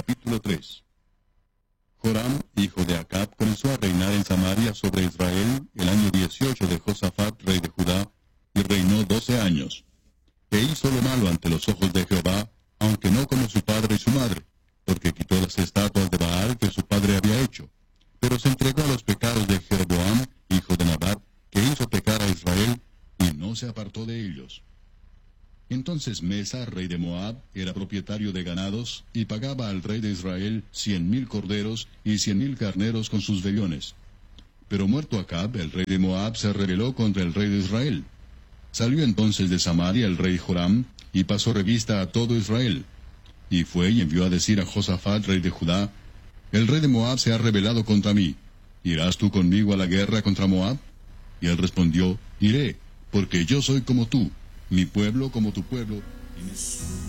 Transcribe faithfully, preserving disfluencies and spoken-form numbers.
Capítulo tres. Joram, hijo de Acab, comenzó a reinar en Samaria sobre Israel el año dieciocho de Josafat, rey de Judá, y reinó doce años. E hizo lo malo ante los ojos de Jehová, aunque no como su padre y su madre, porque quitó las estatuas de Baal que su padre había hecho. Pero se entregó a los pecados de Jeroboam, hijo de Nabat, que hizo pecar a Israel, y no se apartó de ellos. Entonces Mesa, rey de Moab, era propietario de ganados, y pagaba al rey de Israel cien mil corderos y cien mil carneros con sus vellones. Pero muerto Acab, el rey de Moab se rebeló contra el rey de Israel. Salió entonces de Samaria el rey Joram, y pasó revista a todo Israel. Y fue y envió a decir a Josafat, rey de Judá: El rey de Moab se ha rebelado contra mí. ¿Irás tú conmigo a la guerra contra Moab? Y él respondió: Iré, porque yo soy como tú, mi pueblo como tu pueblo, y mi...